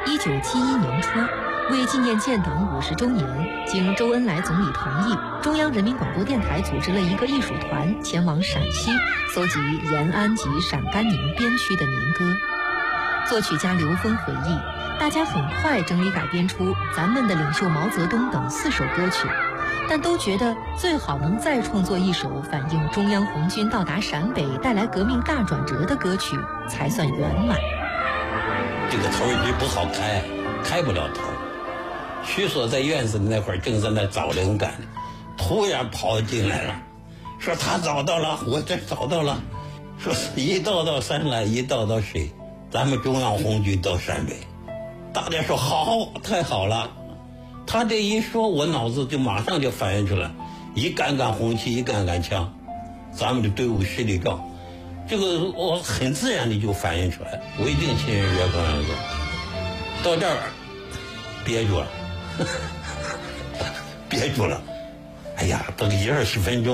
1971年初，为纪念建党50周年，经周恩来总理同意，中央人民广播电台组织了一个艺术团前往陕西，搜集延安及陕甘宁边区的民歌。作曲家刘峰回忆，大家很快整理改编出《咱们的领袖毛泽东》等4首歌曲，但都觉得最好能再创作一首反映中央红军到达陕北带来革命大转折的歌曲，才算圆满。 这个头一直不好开不了头。徐所在院子那会儿正在那找灵感，突然跑进来了，说他找到了，我这找到了，说一道道山来一道道水，咱们中央红军到陕北。大家说好，太好了。他这一说，我脑子就马上就反应出来，一杆杆红旗，一杆杆枪，咱们的队伍十里高，这个我很自然的就反应出来，我一定亲人热光样子。到这儿憋住了，憋住了。哎呀，等个20分钟。